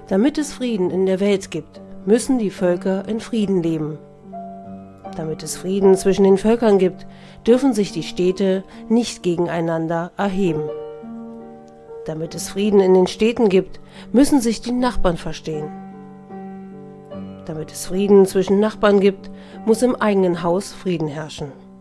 Damit es Frieden in der Welt gibt, müssen die Völker in Frieden leben. Damit es Frieden zwischen den Völkern gibt, dürfen sich die Städte nicht gegeneinander erheben. Damit es Frieden in den Städten gibt, müssen sich die Nachbarn verstehen. Damit es Frieden zwischen Nachbarn gibt, muss im eigenen Haus Frieden herrschen.